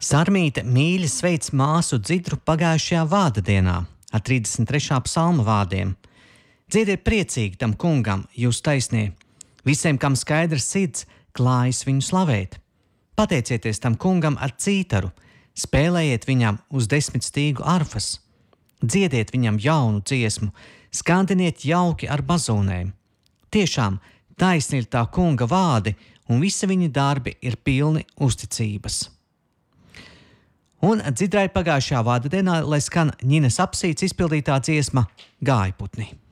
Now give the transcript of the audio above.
Sarmīte mīļi sveic māsu Dzidru pagājušajā vārda dienā ar 33. psalma vārdiem. Dziediet priecīgi tam kungam, jūs taisnie, visiem, kam skaidrs sirds, klājas viņu slavēt. Pateicieties tam kungam ar cītaru, spēlējiet viņam uz 10 stīgu arfas, dziediet viņam jaunu dziesmu, skandiniet jauki ar bazūnēm. Tiešām taisni ir tā kunga vārdi, un visi viņa darbi ir pilni uzticības. Un Dzidrai pagājušajā vārda dienā, lai skan Ņines Apsītes izpildītā dziesma Gājputni.